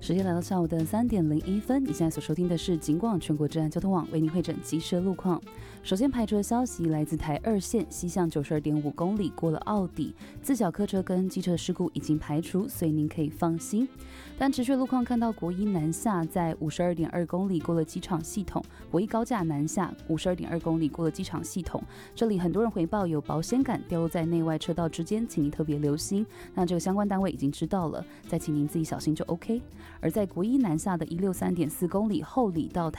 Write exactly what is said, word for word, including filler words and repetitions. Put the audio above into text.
时间来到下午的三点零一分，你现在所收听的是警广全国治安交通网为您会诊即时路况。首先排除的消息来自台二线西向九十二点五公里过了奥底，自小客车跟机车事故已经排除，所以您可以放心。但持续路况看到国一南下在五十二点二公里过了机场系统，国一高架南下五十二点二公里过了机场系统，这里很多人回报有保险杆掉落在内外车道之间，请您特别留心。那这个相关单位已经知道了，再请您自己小心就 OK。而在国一南下的一六三点四公里后里到